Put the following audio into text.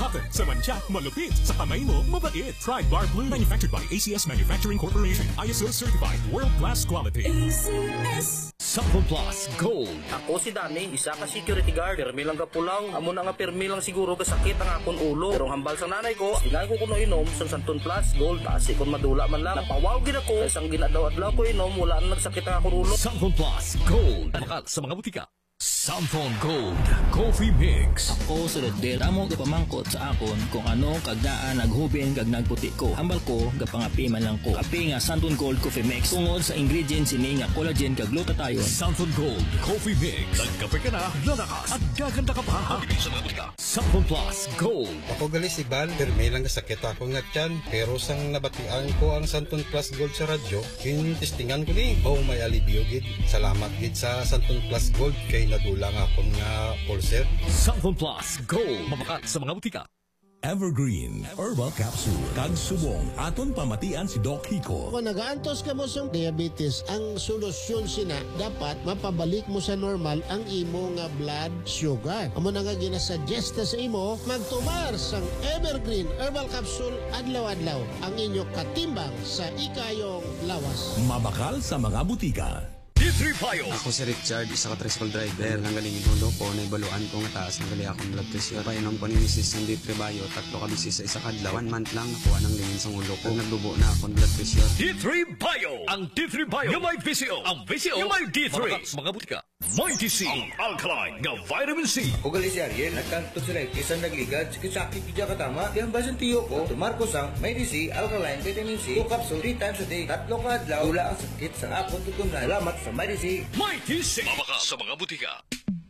cotton. Sa mantsa, malupit. Sa kamay mo, mabait. Try Bar Blue. Manufactured by ACS Manufacturing Corporation. ISO certified. World-class quality. ACS. Sample Plus Gold. Ako si Dani, isa ka security guard. Permi lang ka pulang. Amo na nga permi lang siguro kasakit ang akong ulo. Pero hambal sa nanay ko, sinay ko kuno inom sa Santon Plus Gold. Kasi kung madula man lang. Napawaw gina ko. Isang ginadaw-adlaw ko inom, wala na nagsakit ang akong ulo. Sample Plus Gold. Bakal sa mga butika. Samphone Gold Coffee Mix. Ako sulod del amo gapamangkot sa akon kung ano kagdaan naghubin kag nagputi ko. Hambal ko gapangapi man lang ko. Api nga Samphone Gold Coffee Mix tungod sa ingredients ini nga collagen kag glutathione. Samphone Gold Coffee Mix. Nagkape ka na, lalakas at gaganda ka pa. Sa mga butika. Samphone Plus Gold. Ako gali si Ban, permi lang sakit ako nga tiyan. Pero sang nabatian ko ang Santon Plus Gold sa radyo, kinistingan ko ni, may alibyo gid. Salamat gid sa Santon Plus Gold kay nadulang akong nga pulser. Samphone Plus Gold. Mabakat sa mga butika. Evergreen Herbal Capsule. Kag subong aton pamatian si Doc Hico. Kung nagaantos ka mo sa diabetes, ang solusyon sina dapat mapabalik mo sa normal ang imo nga blood sugar. Amo na nga ginasuggest sa imo magtumar sang Evergreen Herbal Capsule adlaw-adlaw ang inyo katimbang sa ikayong lawas. Mabakal sa mga butika. D3 Bio. Ako si Richard, isa ka tricycle driver. Nang galing inulo ko, naibaluan ko nga taas ng gali akong blood pressure. Painom ko ni Mrs. ng D3 Bio, tatlo ka bisis sa isa kadlaw. 1 month lang nakuha ng lingin sa ulo ko. Nagdubo na akong blood pressure. D3 Bio. Ang D3 Bio. Yung may VCO. Ang VCO. Yung may D3. Mabakat sa mga butika. Mighty C. Ang alkaline nga vitamin C. O gali si Ariel, nagkanto sila isang nagligad, sakit-sakit kaya katama. Di ang basan tiyo ko, tumarko sang Mighty C, alkaline, vitamin C, 2 capsule, 3 times a day. Tatlo ka adlaw, wala ang sakit sa akong tutungan. Salamat sa Mighty C. Mighty C. Mabakat sa mga butika.